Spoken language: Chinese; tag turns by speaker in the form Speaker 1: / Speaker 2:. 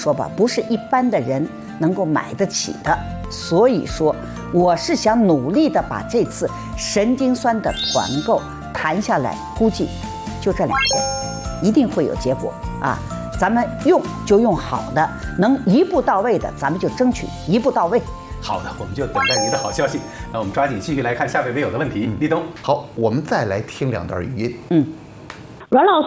Speaker 1: 说吧，不是一般的人能够买得起的。所以说，我是想努力的把这次神经酸的团购谈下来，估计就这2天，一定会有结果啊！咱们用就用好的，能一步到位的，咱们就争取一步到位。
Speaker 2: 好的，我们就等待您的好消息。那我们抓紧继续来看下面没有的问题。立冬，
Speaker 3: 好，我们再来听2段语音。
Speaker 4: 阮老师。